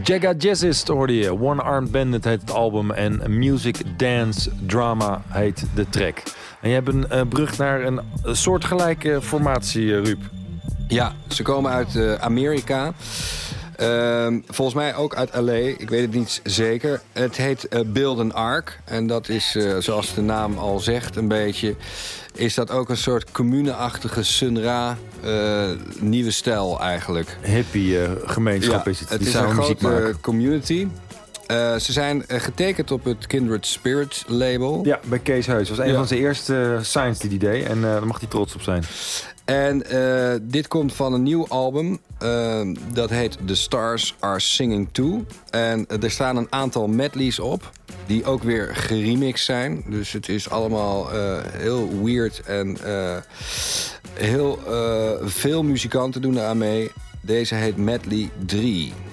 Jaga Jazzist hoorde je. One Armed Bandit heet het album en Music Dance Drama heet de track. En je hebt een brug naar een soortgelijke formatie, Ruud. Ja, ze komen uit Amerika. Volgens mij ook uit LA. Ik weet het niet zeker. Het heet Build an Ark. En dat is, zoals de naam al zegt, een beetje... is dat ook een soort commune-achtige Sun Ra nieuwe stijl eigenlijk. Hippie gemeenschap is het. Het is een grote community. Ze zijn getekend op het Kindred Spirit label. Ja, bij Kees Heus. Dat was een van zijn eerste signs die hij deed. En daar mag hij trots op zijn. En dit komt van een nieuw album. Dat heet The Stars Are Singing Too. En er staan een aantal medleys op. Die ook weer geremixed zijn. Dus het is allemaal heel weird. En heel veel muzikanten doen eraan mee. Deze heet Medley 3.